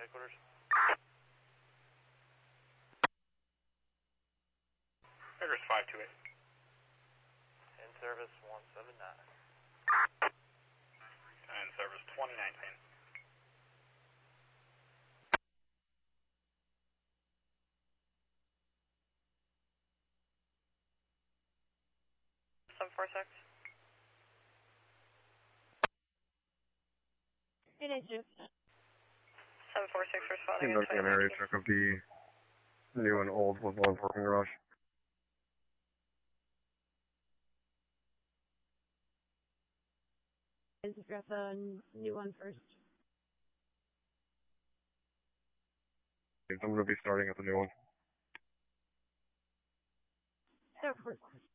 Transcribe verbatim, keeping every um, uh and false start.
headquarters. Figures five two eight. In service one seven nine. And service twenty nineteen. seven four six. It is just. seven four six responding. Conducting an area check of the new and old with one parking garage. Let's address a new one first. I'm going to be starting at the new one. So, first.